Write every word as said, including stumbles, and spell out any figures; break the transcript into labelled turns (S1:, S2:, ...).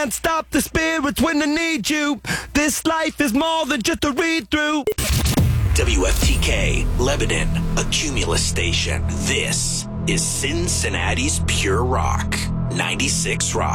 S1: Can't stop the spirits when they need you. This life is more than just a read-through.
S2: W F T K, Lebanon, a Cumulus station. This is Cincinnati's Pure Rock, ninety-six Rock.